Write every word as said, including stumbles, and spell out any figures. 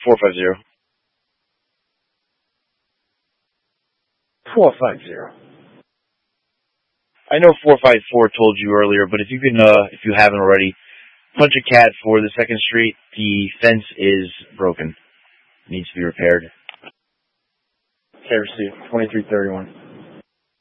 four five zero. four five zero. I know four five four told you earlier, but if you can, uh, if you haven't already, punch a cat for the Second Street. The fence is broken. Needs to be repaired. Okay, receipt twenty-three thirty-one.